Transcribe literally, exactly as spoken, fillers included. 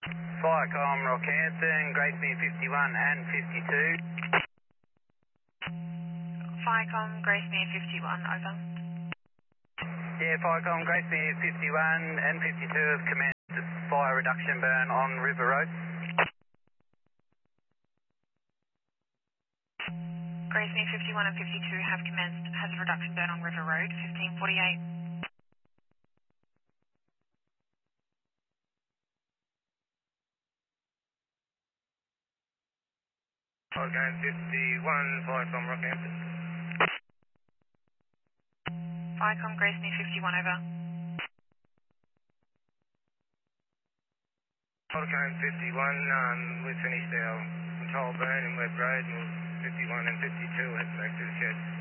Firecom Rockhampton, Gracemere fifty-one and fifty-two. Firecom, Gracemere fifty-one, over. Yeah, Firecom, Gracemere fifty-one and fifty-two have commenced fire reduction burn on River Road. Gracemere fifty-one and fifty-two have commenced hazard reduction burn on River Road, fifteen forty-eight. Okay, fifty-one, Firecom Rockhampton. Firecom, Gracemere fifty-one, over. Okay, fifty-one, um, we've finished our control burn in Webb Road, and fifty-one and fifty-two head back to the shed.